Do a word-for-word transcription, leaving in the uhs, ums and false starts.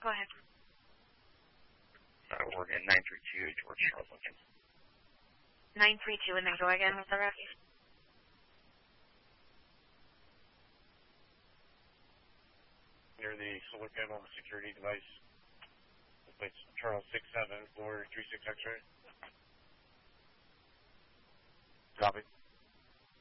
Go ahead. Uh, we're in nine three two, George Charles Lincoln. nine three two, and then go again with the rest. Near the solar panel security device. It's Charles six seven, floor three six X-ray. Copy.